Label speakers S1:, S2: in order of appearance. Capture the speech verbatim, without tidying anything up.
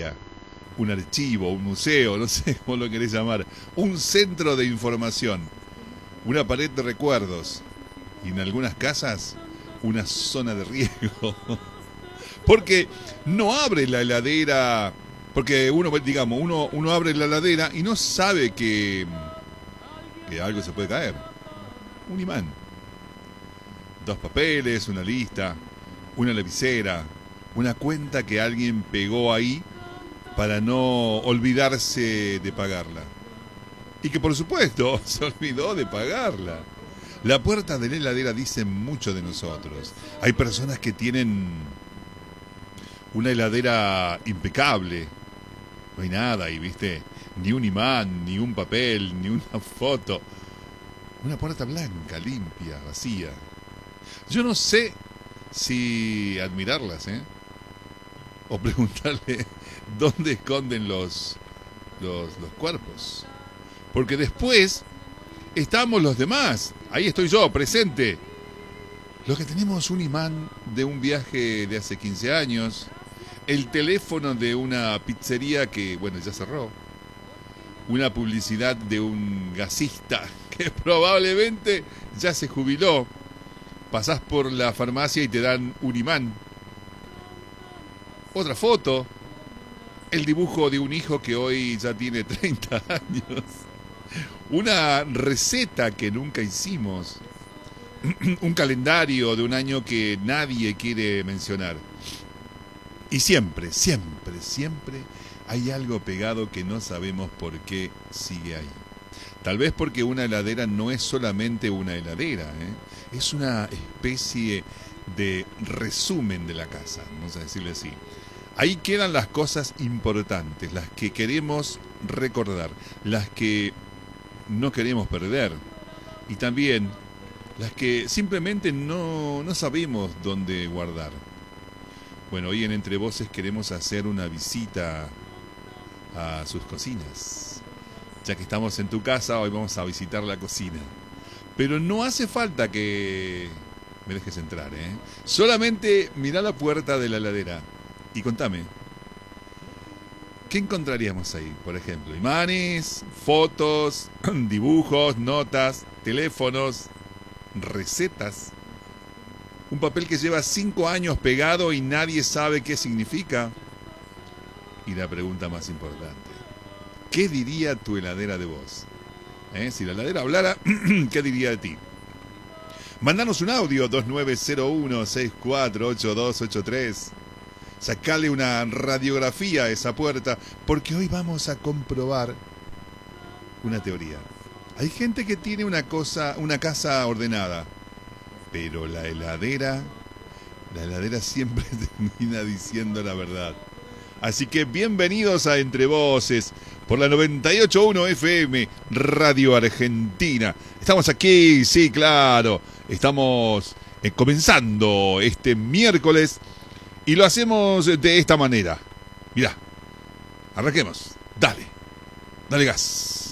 S1: biblioteca, un archivo, un museo, no sé cómo lo querés llamar, un centro de información, una pared de recuerdos y en algunas casas una zona de riesgo. Porque no abre la heladera, porque uno, digamos, uno, uno abre la heladera y no sabe que, que algo se puede caer. Un imán. Dos papeles, una lista, una lapicera, una cuenta que alguien pegó ahí para no olvidarse de pagarla. Y que por supuesto se olvidó de pagarla. La puerta de la heladera dice mucho de nosotros. Hay personas que tienen una heladera impecable. No hay nada ahí, ¿viste? Ni un imán, ni un papel, ni una foto. Una puerta blanca, limpia, vacía. Yo no sé si admirarlas, ¿eh? O preguntarle dónde esconden los, los, los cuerpos. Porque después estamos los demás. Ahí estoy yo, presente. Los que tenemos un imán de un viaje de hace quince años, el teléfono de una pizzería que, bueno, ya cerró, una publicidad de un gasista que probablemente ya se jubiló. Pasás por la farmacia y te dan un imán. Otra foto, el dibujo de un hijo que hoy ya tiene treinta años. Una receta que nunca hicimos. Un calendario de un año que nadie quiere mencionar. Y siempre, siempre, siempre hay algo pegado que no sabemos por qué sigue ahí. Tal vez porque una heladera no es solamente una heladera, ¿eh? Es una especie de resumen de la casa, vamos a decirle así. Ahí quedan las cosas importantes, las que queremos recordar, las que no queremos perder y también las que simplemente no, no sabemos dónde guardar. Bueno, hoy en Entre Voces queremos hacer una visita a sus cocinas. Ya que estamos en tu casa, hoy vamos a visitar la cocina. Pero no hace falta que me dejes entrar, ¿eh? Solamente mirá la puerta de la heladera y contame, ¿qué encontraríamos ahí? Por ejemplo, imanes, fotos, dibujos, notas, teléfonos, recetas. Un papel que lleva cinco años pegado y nadie sabe qué significa. Y la pregunta más importante, ¿qué diría tu heladera de vos? ¿Eh? Si la heladera hablara, ¿qué diría de ti? Mandanos un audio dos nueve cero uno, seis cuatro ocho dos ocho tres. Sacale una radiografía a esa puerta, porque hoy vamos a comprobar una teoría. Hay gente que tiene una cosa, una casa ordenada, pero la heladera, la heladera siempre termina diciendo la verdad. Así que bienvenidos a Entre Voces por la noventa y ocho punto uno F M, Radio Argentina. Estamos aquí, sí, claro. Estamos eh, comenzando este miércoles y lo hacemos de esta manera. Mirá, arranquemos. Dale, dale gas.